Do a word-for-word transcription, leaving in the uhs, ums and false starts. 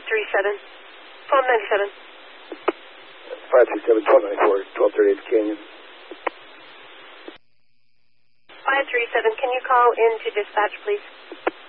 three seven. twelve ninety-seven. five three seven, twelve ninety-four, twelve thirty-eight Canyon. five three seven, can you call in to dispatch, please?